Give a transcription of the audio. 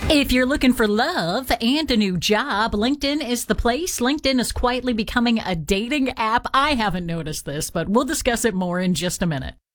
If you're looking for love and a new job, LinkedIn is the place. LinkedIn is quietly becoming a dating app. I haven't noticed this, but we'll discuss it more in just a minute.